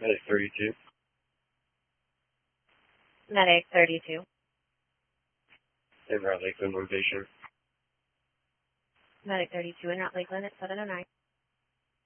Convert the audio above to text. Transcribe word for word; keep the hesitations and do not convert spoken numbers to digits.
Medic thirty-two. Medic thirty-two. En route Lakeland, one patient. Medic thirty-two en route Lakeland at seven oh nine.